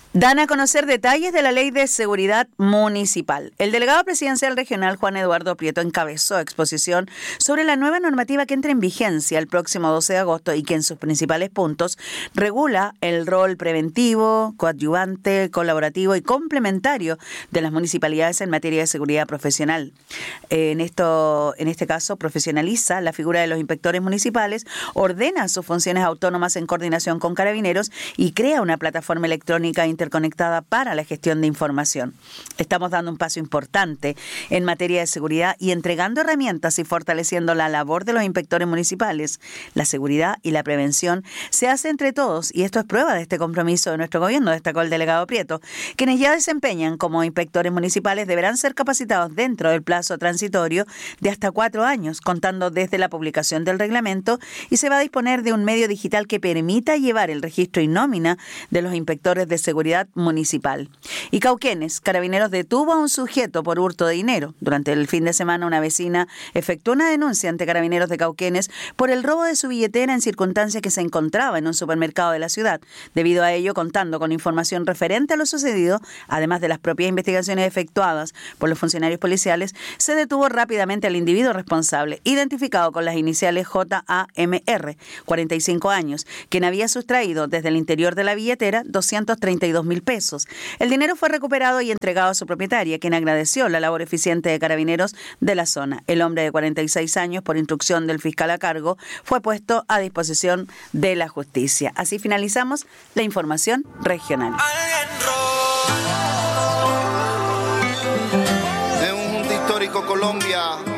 Dan a conocer detalles de la Ley de Seguridad Municipal. El delegado presidencial regional Juan Eduardo Prieto encabezó exposición sobre la nueva normativa que entra en vigencia el próximo 12 de agosto y que en sus principales puntos regula el rol preventivo, coadyuvante, colaborativo y complementario de las municipalidades en materia de seguridad profesional. En este caso, profesionaliza la figura de los inspectores municipales, ordena sus funciones autónomas en coordinación con Carabineros y crea una plataforma electrónica interconectada para la gestión de información. Estamos dando un paso importante en materia de seguridad y entregando herramientas y fortaleciendo la labor de los inspectores municipales. La seguridad y la prevención se hace entre todos y esto es prueba de este compromiso de nuestro gobierno, destacó el delegado Prieto. Quienes ya desempeñan como inspectores municipales deberán ser capacitados dentro del plazo transitorio de hasta 4 años, contando desde la publicación del reglamento, y se va a disponer de un medio digital que permita llevar el registro y nómina de los inspectores de seguridad municipal. Y Cauquenes, Carabineros detuvo a un sujeto por hurto de dinero. Durante el fin de semana, una vecina efectuó una denuncia ante Carabineros de Cauquenes por el robo de su billetera en circunstancias que se encontraba en un supermercado de la ciudad. Debido a ello, contando con información referente a lo sucedido, además de las propias investigaciones efectuadas por los funcionarios policiales, se detuvo rápidamente al individuo responsable, identificado con las iniciales JAMR, 45 años, quien había sustraído desde el interior de la billetera 232.000 pesos. El dinero fue recuperado y entregado a su propietaria, quien agradeció la labor eficiente de Carabineros de la zona. El hombre de 46 años, por instrucción del fiscal a cargo, fue puesto a disposición de la justicia. Así finalizamos la información regional. En un junto histórico Colombia